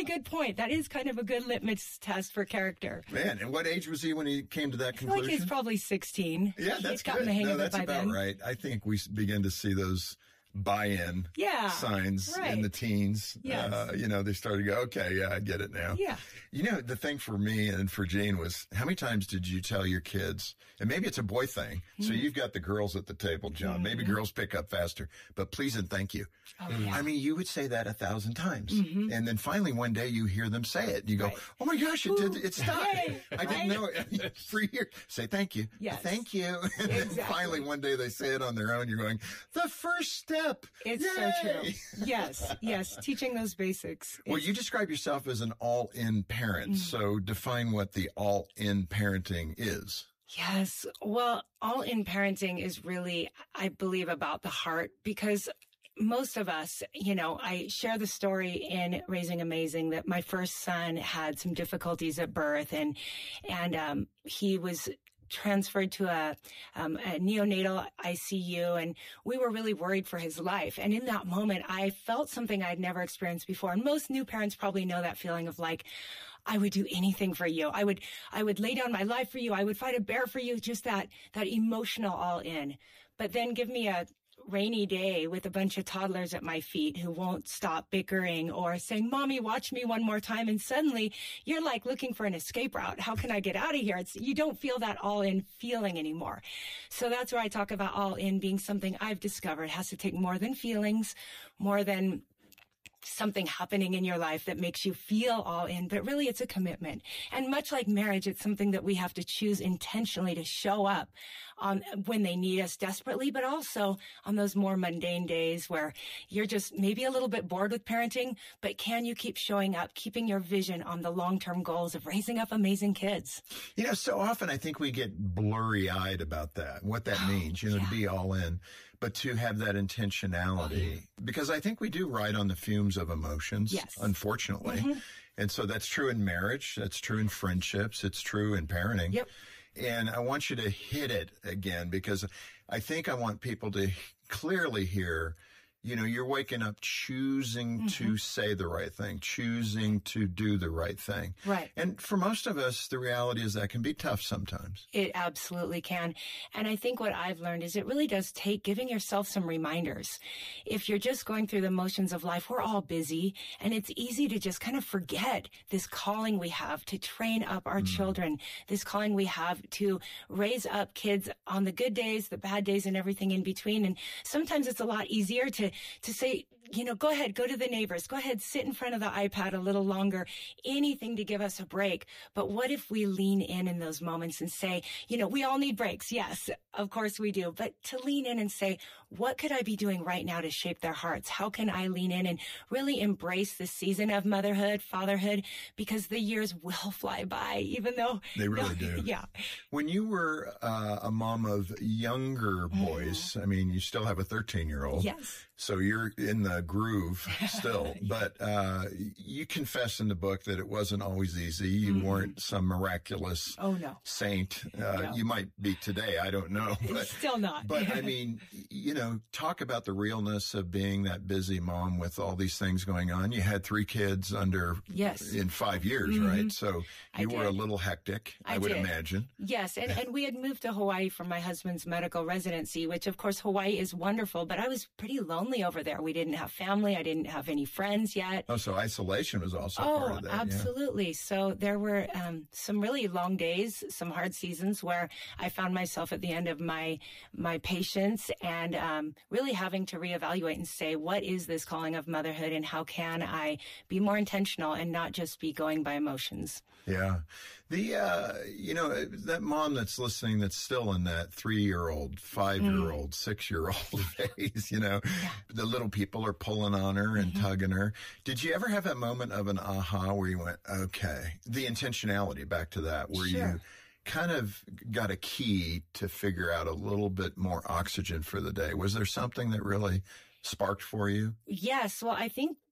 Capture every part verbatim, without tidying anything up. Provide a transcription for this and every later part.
good point. That is kind of a good litmus test for character. Man, and what age was he when he came to that I feel conclusion? like he's probably sixteen. Yeah, that's He's gotten good. the hang no, of it that's by about then. right. I think we begin to see those buy-in Yeah, signs right. in the teens. Yes. Uh, you know, they start to go, okay, yeah, I get it now. Yeah. You know, the thing for me and for Jean was, how many times did you tell your kids, and maybe it's a boy thing, mm. so you've got the girls at the table, John. Mm-hmm. Maybe girls pick up faster, but please and thank you. Oh, yeah. I mean, you would say that a thousand times. Mm-hmm. And then finally one day you hear them say it. You go, right. oh my gosh, it did, it stopped. Yay, I didn't right? know it. For years, say thank you. Yes. Thank you. And exactly. then finally one day they say it on their own. You're going, the first step. It's Yay! so true. Yes, yes. Teaching those basics. Well, you describe yourself as an all-in parent. Mm-hmm. So define what the all-in parenting is. Yes. Well, all-in parenting is really, I believe, about the heart, because most of us, you know, I share the story in Raising Amazing that my first son had some difficulties at birth, and and um, he was transferred to a, um, a neonatal I C U, and we were really worried for his life. And in that moment, I felt something I'd never experienced before. And most new parents probably know that feeling of like, I would do anything for you. I would, I would lay down my life for you. I would fight a bear for you. Just that, that emotional all in. But then give me a rainy day with a bunch of toddlers at my feet who won't stop bickering or saying, Mommy, watch me one more time. And suddenly you're like looking for an escape route. How can I get out of here? It's, you don't feel that all in feeling anymore. So that's where I talk about all in being something I've discovered has to take more than feelings, more than something happening in your life that makes you feel all in, but really it's a commitment. And much like marriage, it's something that we have to choose intentionally to show up on when they need us desperately, but also on those more mundane days where you're just maybe a little bit bored with parenting, but can you keep showing up, keeping your vision on the long-term goals of raising up amazing kids? You know, so often I think we get blurry-eyed about that, what that Oh, means, you know, yeah. to be all in, but to have that intentionality, Oh, yeah. because I think we do ride on the fumes of emotions, yes. unfortunately. Mm-hmm. And so that's true in marriage. That's true in friendships. It's true in parenting. Yep. And I want you to hit it again, because I think I want people to clearly hear, you know, you're waking up choosing mm-hmm. to say the right thing, choosing to do the right thing. Right. And for most of us, the reality is that can be tough sometimes. It absolutely can. And I think what I've learned is it really does take giving yourself some reminders. If you're just going through the motions of life, we're all busy, and it's easy to just kind of forget this calling we have to train up our mm. children, this calling we have to raise up kids on the good days, the bad days, and everything in between. And sometimes it's a lot easier to to say, you know, go ahead, go to the neighbors, go ahead, sit in front of the iPad a little longer, anything to give us a break. But what if we lean in in those moments and say, you know, we all need breaks. Yes, of course we do. But to lean in and say, what could I be doing right now to shape their hearts? How can I lean in and really embrace the season of motherhood, fatherhood, because the years will fly by, even though they really no, do. Yeah. When you were uh, a mom of younger boys, mm. I mean, you still have a thirteen year old. Yes. So you're in the groove still, but uh, you confess in the book that it wasn't always easy. You mm. weren't some miraculous oh, no. saint. Uh, no. You might be today. I don't know. But, still not. But I mean, you know, talk about the realness of being that busy mom with all these things going on. You had three kids under yes. in five years, mm-hmm. right? So you I were did. a little hectic, I, I would did. imagine. Yes. And, and we had moved to Hawaii for my husband's medical residency, which of course Hawaii is wonderful, but I was pretty lonely over there. We didn't have family. I didn't have any friends yet. Oh, so isolation was also oh, part of that. Absolutely. Yeah. So there were um, some really long days, some hard seasons where I found myself at the end of my my patience and um, really having to reevaluate and say, what is this calling of motherhood and how can I be more intentional and not just be going by emotions? Yeah. The, uh, you know, that mom that's listening that's still in that three-year-old, five-year-old, mm. six-year-old phase, you know, yeah. the little people are pulling on her and mm-hmm. tugging her. Did you ever have that moment of an aha where you went, okay, the intentionality, back to that, where sure. you kind of got a key to figure out a little bit more oxygen for the day? Was there something that really sparked for you? Yes. Well, I think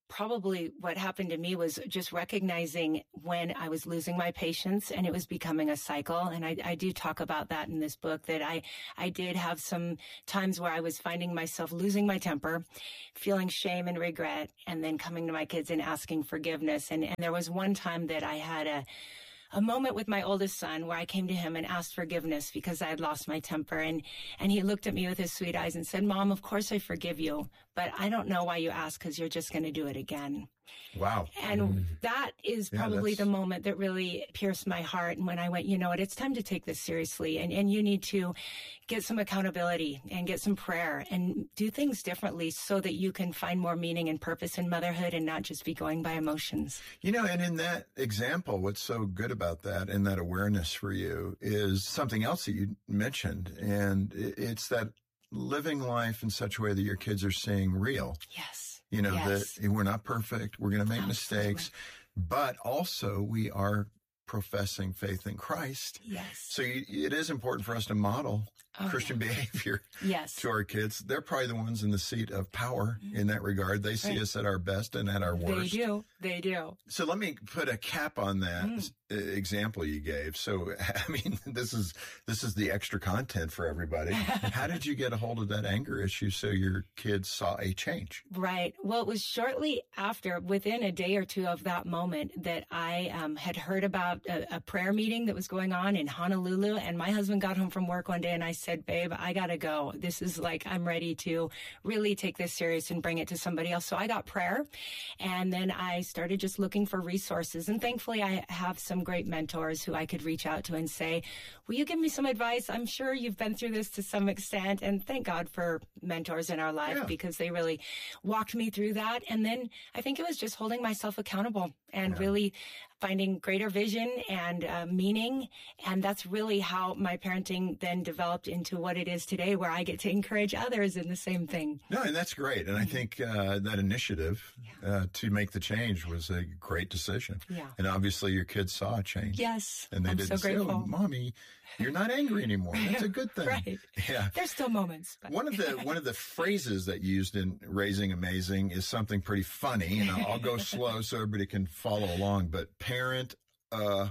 probably what happened to me was just recognizing when I was losing my patience and it was becoming a cycle. And I, I do talk about that in this book, that I, I did have some times where I was finding myself losing my temper, feeling shame and regret, and then coming to my kids and asking forgiveness. And, and there was one time that I had a, a moment with my oldest son where I came to him and asked forgiveness because I had lost my temper. And, and he looked at me with his sweet eyes and said, Mom, of course I forgive you, but I don't know why you ask, because you're just going to do it again. Wow. And mm. that is probably yeah, the moment that really pierced my heart. And when I went, you know what, it's time to take this seriously. And, and you need to get some accountability and get some prayer and do things differently so that you can find more meaning and purpose in motherhood and not just be going by emotions. You know, and in that example, what's so good about that and that awareness for you is something else that you mentioned. And it's that living life in such a way that your kids are seeing real. Yes. You know, yes. that we're not perfect. We're going to make Absolutely. mistakes, but also we are professing faith in Christ. Yes. So you, it is important for us to model oh, Christian yeah. behavior yes. to our kids. They're probably the ones in the seat of power in that regard. They see right. us at our best and at our worst. They do. They do. So let me put a cap on that mm. example you gave. So, I mean, this is, this is the extra content for everybody. How did you get a hold of that anger issue so your kids saw a change? Right. Well, it was shortly after, within a day or two of that moment, that I um, had heard about a, a prayer meeting that was going on in Honolulu. And my husband got home from work one day and I said, babe, I got to go. This is like, I'm ready to really take this serious and bring it to somebody else. So I got prayer. And then I started just looking for resources. And thankfully, I have some great mentors who I could reach out to and say, will you give me some advice? I'm sure you've been through this to some extent. And thank God for mentors in our life yeah. because they really walked me through that. And then I think it was just holding myself accountable and yeah. really finding greater vision and uh, meaning. And that's really how my parenting then developed into what it is today, where I get to encourage others in the same thing. No, and that's great. And I think uh, that initiative yeah. uh, to make the change was a great decision. Yeah. And obviously your kids saw a change. Yes. And they I'm didn't so say, grateful. oh, Mommy, you're not angry anymore. That's a good thing. Right. Yeah. There's still moments. But. One of the one of the phrases that used in Raising Amazing is something pretty funny, and I'll, I'll go slow so everybody can follow along. But parent uh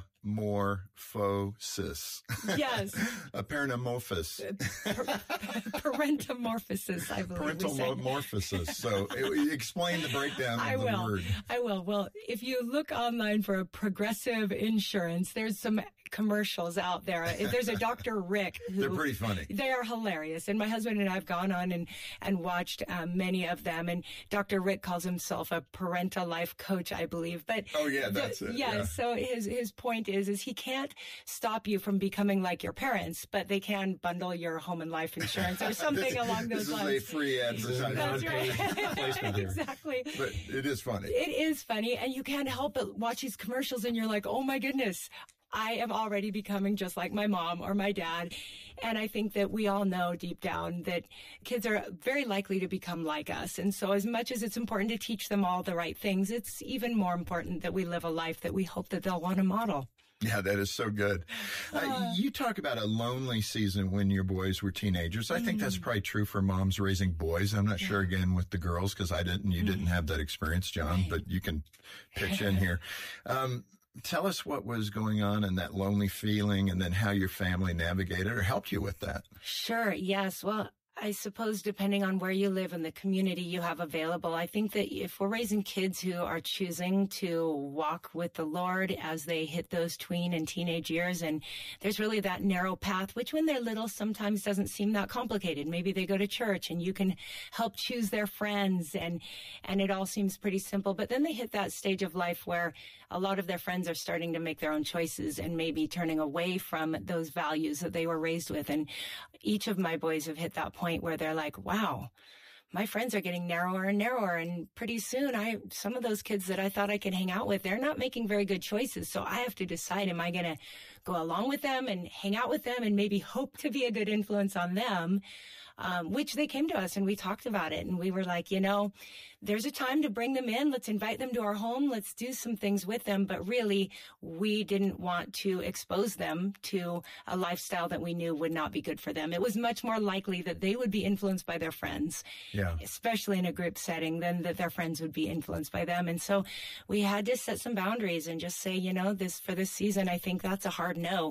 morphosis. Yes. A parentamorphosis. Parentamorphosis, I believe. Parentamorphosis. So it, explain the breakdown of I the will. word. I will. Well, if you look online for a Progressive Insurance, there's some commercials out there. There's a Doctor Rick. Who, They're pretty funny. They are hilarious. And my husband and I have gone on and, and watched um, many of them. And Doctor Rick calls himself a parental life coach, I believe. But oh, yeah, that's the, it. Yeah, yeah. So his, his point is, is he can't stop you from becoming like your parents, but they can bundle your home and life insurance or something this, along those this lines. This is a free advertisement. That's right. Exactly. But it is funny. It is funny. And you can't help but watch these commercials and you're like, oh my goodness, I am already becoming just like my mom or my dad. And I think that we all know deep down that kids are very likely to become like us. And so as much as it's important to teach them all the right things, it's even more important that we live a life that we hope that they'll want to model. Yeah, that is so good. Uh, uh, you talk about a lonely season when your boys were teenagers. I mm. think that's probably true for moms raising boys. I'm not yeah. sure, again, with the girls, because I didn't, you mm. didn't have that experience, John, right. but you can pitch in here. Um, tell us what was going on in that lonely feeling and then how your family navigated or helped you with that. Sure, yes. Well, I suppose depending on where you live and the community you have available, I think that if we're raising kids who are choosing to walk with the Lord as they hit those tween and teenage years, and there's really that narrow path, which when they're little sometimes doesn't seem that complicated. Maybe they go to church and you can help choose their friends and, and it all seems pretty simple. But then they hit that stage of life where a lot of their friends are starting to make their own choices and maybe turning away from those values that they were raised with. And each of my boys have hit that point where they're like, wow, my friends are getting narrower and narrower. And pretty soon I, some of those kids that I thought I could hang out with, they're not making very good choices. So I have to decide, am I going to go along with them and hang out with them and maybe hope to be a good influence on them? Um, which they came to us and we talked about it. And we were like, you know, there's a time to bring them in. Let's invite them to our home. Let's do some things with them. But really, we didn't want to expose them to a lifestyle that we knew would not be good for them. It was much more likely that they would be influenced by their friends, yeah. especially in a group setting, than that their friends would be influenced by them. And so we had to set some boundaries and just say, you know, this for this season, I think that's a hard no.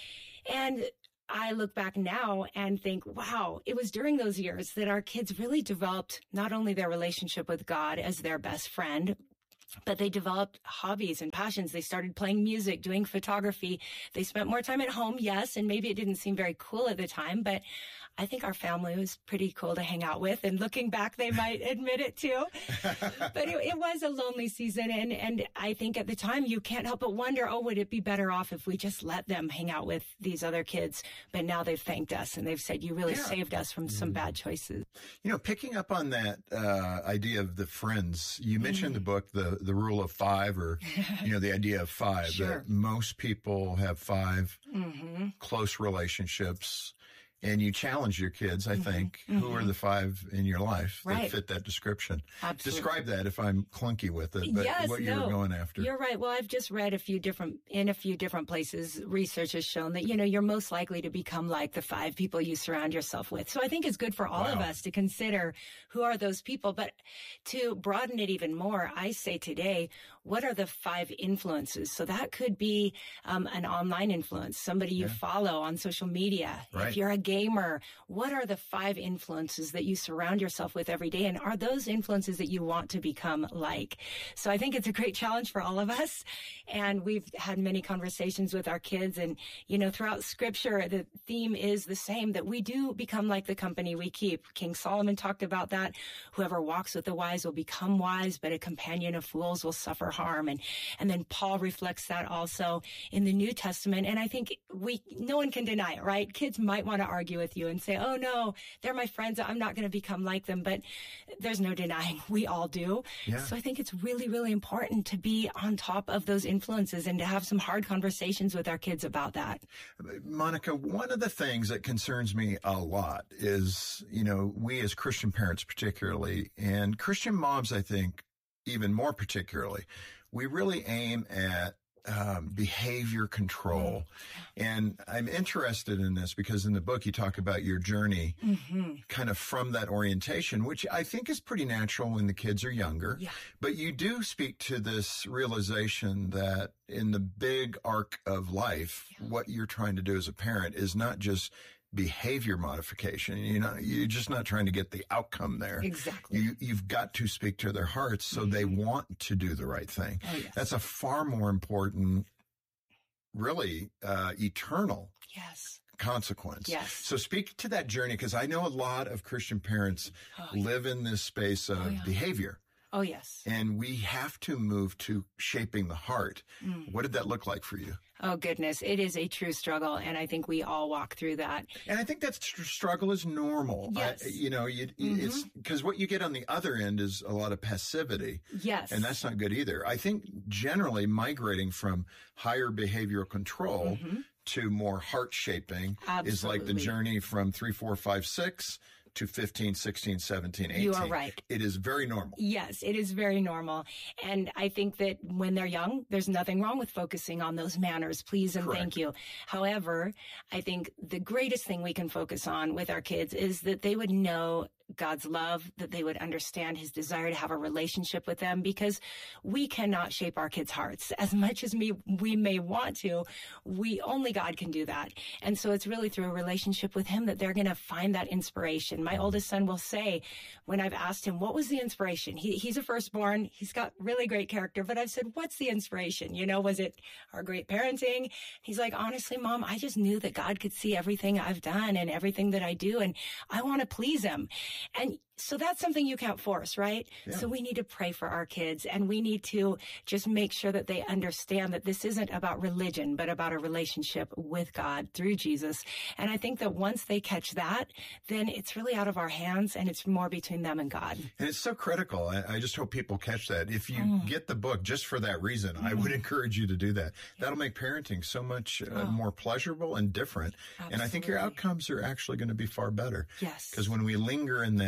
And I look back now and think, wow, it was during those years that our kids really developed not only their relationship with God as their best friend, but they developed hobbies and passions. They started playing music, doing photography. They spent more time at home, yes, and maybe it didn't seem very cool at the time, but I think our family was pretty cool to hang out with. And looking back, they might admit it too. But it, it was a lonely season. And, and I think at the time, you can't help but wonder, oh, would it be better off if we just let them hang out with these other kids? But now they've thanked us and they've said, you really yeah. saved us from some mm. bad choices. You know, picking up on that uh, idea of the friends, you mentioned mm. the book, the, the rule of five, or, you know, the idea of five, sure. that most people have five mm-hmm. close relationships. And you challenge your kids, I mm-hmm, think, mm-hmm. who are the five in your life right. that fit that description. Absolutely. Describe that if I'm clunky with it, but yes, what no, you were going after. You're right. Well, I've just read a few different, in a few different places, research has shown that, you know, you're most likely to become like the five people you surround yourself with. So I think it's good for all wow. of us to consider who are those people. But to broaden it even more, I say today, what are the five influences? So that could be um, an online influence, somebody you yeah. follow on social media. Right. If you're a gamer, what are the five influences that you surround yourself with every day? And are those influences that you want to become like? So I think it's a great challenge for all of us. And we've had many conversations with our kids. And, you know, throughout Scripture, the theme is the same, that we do become like the company we keep. King Solomon talked about that. Whoever walks with the wise will become wise, but a companion of fools will suffer harm. And, and then Paul reflects that also in the New Testament. And I think we, no one can deny it, right? Kids might want to argue with you and say, oh no, they're my friends, I'm not going to become like them. But there's no denying we all do. Yeah. So I think it's really, really important to be on top of those influences and to have some hard conversations with our kids about that. Monica, one of the things that concerns me a lot is, you know, we as Christian parents particularly, and Christian moms, I think, even more particularly, we really aim at um, behavior control. And I'm interested in this because in the book you talk about your journey mm-hmm. kind of from that orientation, which I think is pretty natural when the kids are younger. Yeah. But you do speak to this realization that in the big arc of life, yeah. what you're trying to do as a parent is not just behavior modification. You know, you're just not trying to get the outcome there. Exactly. You, you've got to speak to their hearts so mm-hmm. they want to do the right thing. Oh, yes. That's a far more important, really, uh, eternal yes. consequence. Yes. So speak to that journey, because I know a lot of Christian parents oh, yeah. live in this space of oh, yeah. behavior. Oh, yes. And we have to move to shaping the heart. Mm. What did that look like for you? Oh, goodness. It is a true struggle. And I think we all walk through that. And I think that tr- struggle is normal. Yes. I, you know, you, mm-hmm. it's because what you get on the other end is a lot of passivity. Yes. And that's not good either. I think generally migrating from higher behavioral control mm-hmm. to more heart shaping Absolutely. Is like the journey from three, four, five, six to fifteen, sixteen, seventeen, eighteen. You are right. It is very normal. Yes, it is very normal. And I think that when they're young, there's nothing wrong with focusing on those manners, please and Correct. Thank you. However, I think the greatest thing we can focus on with our kids is that they would know God's love, that they would understand his desire to have a relationship with them, because we cannot shape our kids' hearts as much as we, we may want to. We only God can do that. And so it's really through a relationship with him that they're going to find that inspiration. My oldest son will say, when I've asked him, what was the inspiration? He, he's a firstborn. He's got really great character, but I've said, what's the inspiration? You know, was it our great parenting? He's like, honestly, Mom, I just knew that God could see everything I've done and everything that I do, and I want to please him. And so that's something you can't force, right? Yeah. So we need to pray for our kids, and we need to just make sure that they understand that this isn't about religion, but about a relationship with God through Jesus. And I think that once they catch that, then it's really out of our hands and it's more between them and God. And it's so critical. I, I just hope people catch that. If you mm. get the book just for that reason, mm. I would encourage you to do that. That'll make parenting so much uh, oh. more pleasurable and different. Absolutely. And I think your outcomes are actually going to be far better. Yes. Because when we linger in that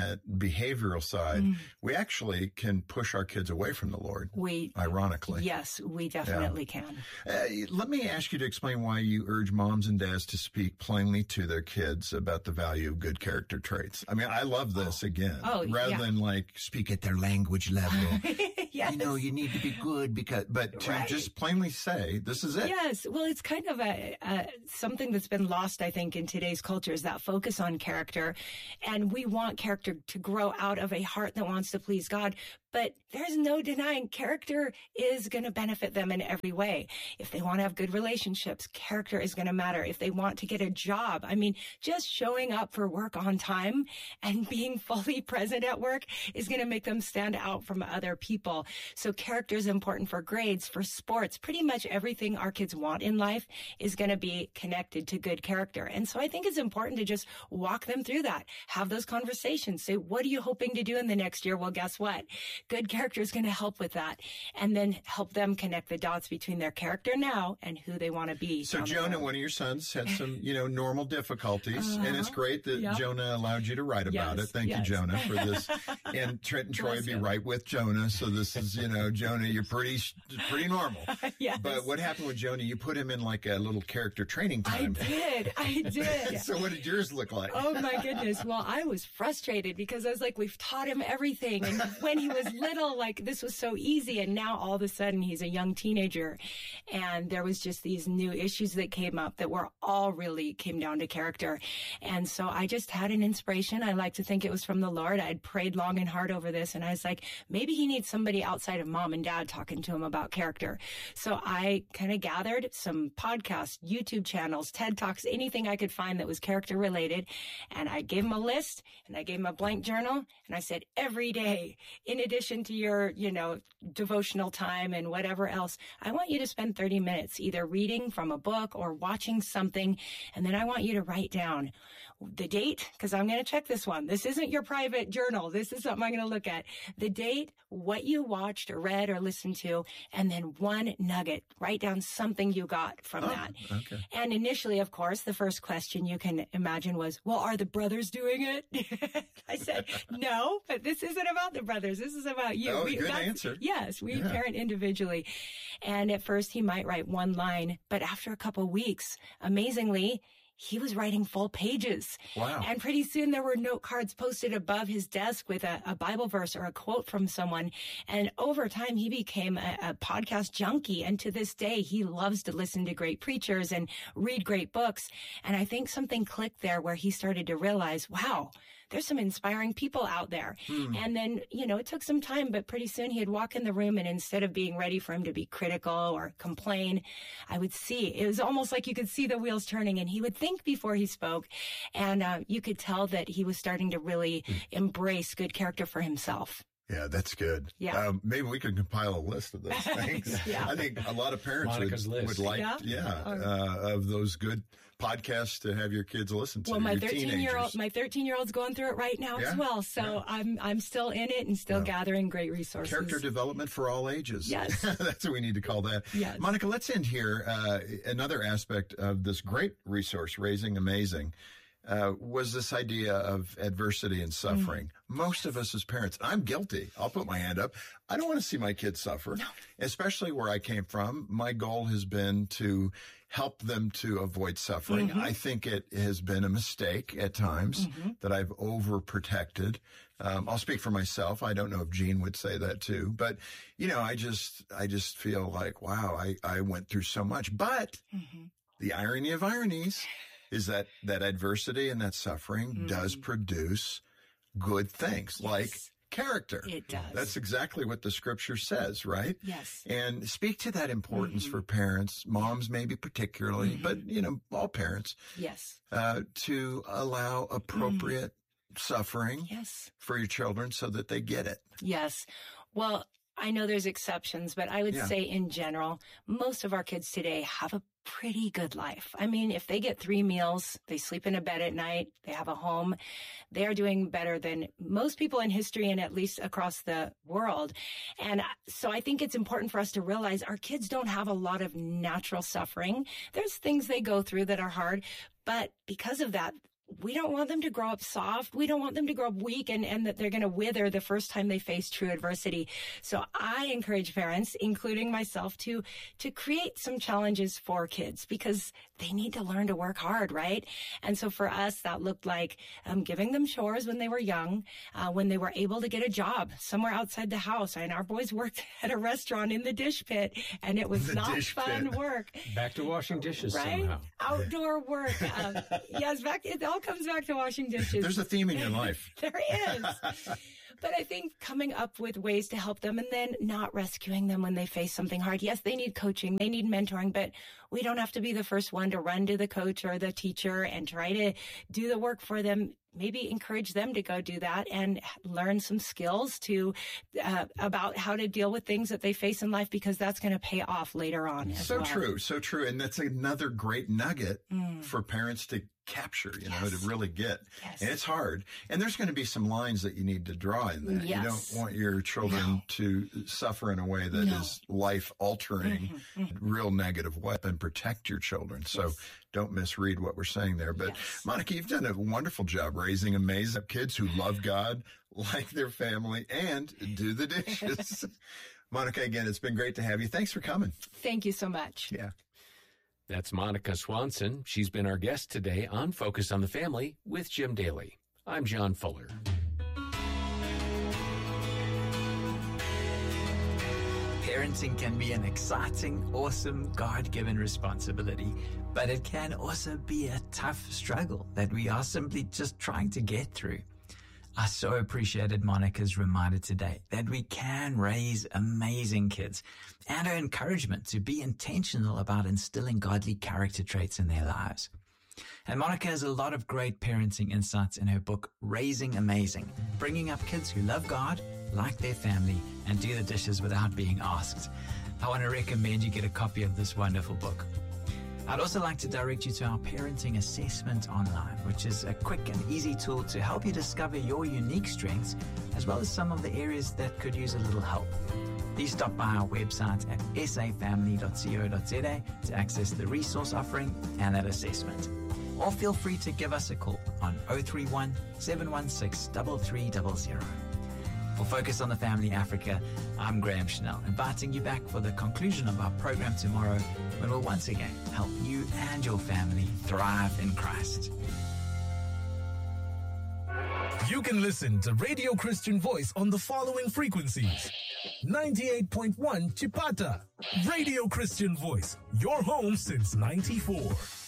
behavioral side, mm. we actually can push our kids away from the Lord. We, ironically. Yes, we definitely yeah. can. Uh, let me ask you to explain why you urge moms and dads to speak plainly to their kids about the value of good character traits. I mean, I love this oh. again. Oh, rather yeah. than like speak at their language level. Yes. You know, you need to be good because, but to right. just plainly say, this is it. Yes. Well, it's kind of a, a something that's been lost, I think, in today's culture is that focus on character. And we want character to grow out of a heart that wants to please God. But there's no denying character is going to benefit them in every way. If they want to have good relationships, character is going to matter. If they want to get a job, I mean, just showing up for work on time and being fully present at work is going to make them stand out from other people. So character is important for grades, for sports. Pretty much everything our kids want in life is going to be connected to good character. And so I think it's important to just walk them through that, have those conversations, say, what are you hoping to do in the next year? Well, guess what? Good character is going to help with that, and then help them connect the dots between their character now and who they want to be. So Jonah, one of your sons, had some, you know, normal difficulties, uh-huh. and it's great that yep. Jonah allowed you to write about yes. it. Thank yes. you, Jonah, for this. And Trent and Troy would be right with Jonah. So this is, you know, Jonah, you're pretty, pretty normal. yes. But what happened with Jonah? You put him in like a little character training time. I did. I did. So what did yours look like? Oh my goodness. Well, I was frustrated because I was like, we've taught him everything. And when he was little, like this was so easy. And now all of a sudden he's a young teenager. And there was just these new issues that came up that were all really came down to character. And so I just had an inspiration. I like to think it was from the Lord. I'd prayed long and hard over this. And I was like, maybe he needs somebody outside of mom and dad talking to him about character. So I kind of gathered some podcasts, YouTube channels, TED Talks, anything I could find that was character related. And I gave him a list and I gave him a blank journal. And I said, every day, in addition to your, you know, devotional time and whatever else, I want you to spend thirty minutes either reading from a book or watching something. And then I want you to write down the date, because I'm going to check this one. This isn't your private journal. This is something I'm going to look at. The date, what you watched or read or listened to, and then one nugget. Write down something you got from oh, that. Okay. And initially, of course, the first question you can imagine was, well, are the brothers doing it? I said, no, but this isn't about the brothers. This is about you. Oh, we, good answer. Yes, we yeah. parent individually. And at first, he might write one line, but after a couple of weeks, amazingly, he was writing full pages. Wow. And pretty soon there were note cards posted above his desk with a, a Bible verse or a quote from someone. And over time, he became a, a podcast junkie. And to this day, he loves to listen to great preachers and read great books. And I think something clicked there where he started to realize, wow, there's some inspiring people out there. Hmm. And then, you know, it took some time, but pretty soon he'd walk in the room and instead of being ready for him to be critical or complain, I would see, it was almost like you could see the wheels turning and he would think before he spoke. And uh, you could tell that he was starting to really hmm. embrace good character for himself. Yeah, that's good. Yeah. Um, maybe we could compile a list of those things. yeah. I think a lot of parents would, would like, yeah, yeah uh, of those good podcasts to have your kids listen to. Well, my thirteen-year-old, my thirteen-year-old's going through it right now yeah. as well. So yeah. I'm I'm still in it and still yeah. gathering great resources. Character development for all ages. Yes, that's what we need to call that. Yes. Monica, let's end here. Uh, another aspect of this great resource, Raising Amazing. Uh, was this idea of adversity and suffering. Mm. Most of us as parents, I'm guilty. I'll put my hand up. I don't want to see my kids suffer, no. especially where I came from. My goal has been to help them to avoid suffering. Mm-hmm. I think it has been a mistake at times mm-hmm. that I've overprotected. Um, I'll speak for myself. I don't know if Jean would say that too, but you know, I just, I just feel like, wow, I, I went through so much, but mm-hmm. the irony of ironies is that that adversity and that suffering mm-hmm. does produce good things yes. like character. It does. That's exactly what the scripture says, right? Yes. And speak to that importance mm-hmm. for parents, moms maybe particularly, mm-hmm. but, you know, all parents. Yes. Uh, to allow appropriate mm-hmm. suffering yes. for your children so that they get it. Yes. Well, I know there's exceptions, but I would yeah. say in general, most of our kids today have a pretty good life. I mean, if they get three meals, they sleep in a bed at night, they have a home, they are doing better than most people in history and at least across the world. And so I think it's important for us to realize our kids don't have a lot of natural suffering. There's things they go through that are hard, but because of that, we don't want them to grow up soft. We don't want them to grow up weak and, and that they're going to wither the first time they face true adversity. So I encourage parents, including myself, to, to create some challenges for kids because they need to learn to work hard, right? And so for us, that looked like um, giving them chores when they were young, uh, when they were able to get a job somewhere outside the house. And our boys worked at a restaurant in the dish pit, and it was The not dish fun pit. work. Back to washing dishes Right? somehow. Outdoor work. Um, yes, back, it all comes back to washing dishes. There's a theme in your life. There is. But I think coming up with ways to help them and then not rescuing them when they face something hard. Yes, they need coaching, they need mentoring, but we don't have to be the first one to run to the coach or the teacher and try to do the work for them. Maybe encourage them to go do that and learn some skills to uh, about how to deal with things that they face in life, because that's going to pay off later on as So well. true, so true. And that's another great nugget Mm. for parents to capture, you know, Yes. to really get. Yes. And it's hard. And there's going to be some lines that you need to draw in there. Yes. You don't want your children No. to suffer in a way that No. is life altering, real negative way, and protect your children. So Yes. don't misread what we're saying there. But Yes. Monica, you've done a wonderful job raising amazing kids who love God, like their family, and do the dishes. Monica, again, it's been great to have you. Thanks for coming. Thank you so much. Yeah. That's Monica Swanson. She's been our guest today on Focus on the Family with Jim Daly. I'm John Fuller. Parenting can be an exciting, awesome, God-given responsibility, but it can also be a tough struggle that we are simply just trying to get through. I so appreciated Monica's reminder today that we can raise amazing kids and her encouragement to be intentional about instilling godly character traits in their lives. And Monica has a lot of great parenting insights in her book, Raising Amazing, bringing up kids who love God, like their family, and do the dishes without being asked. I want to recommend you get a copy of this wonderful book. I'd also like to direct you to our Parenting Assessment Online, which is a quick and easy tool to help you discover your unique strengths, as well as some of the areas that could use a little help. Please stop by our website at s a family dot co dot z a to access the resource offering and that assessment. Or feel free to give us a call on oh three one, seven one six, three three zero zero. For Focus on the Family Africa, I'm Graham Chanel, inviting you back for the conclusion of our program tomorrow, when we'll once again help you and your family thrive in Christ. You can listen to Radio Christian Voice on the following frequencies. ninety-eight point one Chipata. Radio Christian Voice, your home since ninety-four.